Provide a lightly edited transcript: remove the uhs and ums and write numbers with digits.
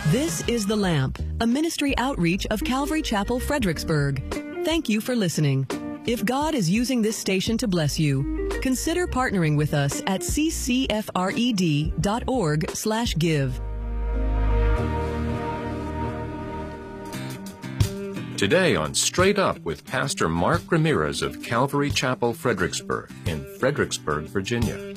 This is The Lamp, a ministry outreach of Calvary Chapel, Fredericksburg. Thank you for listening. If God is using this station to bless you, consider partnering with us at ccfred.org/give. Today on Straight Up with Pastor Mark Ramirez of Calvary Chapel, Fredericksburg, in Fredericksburg, Virginia.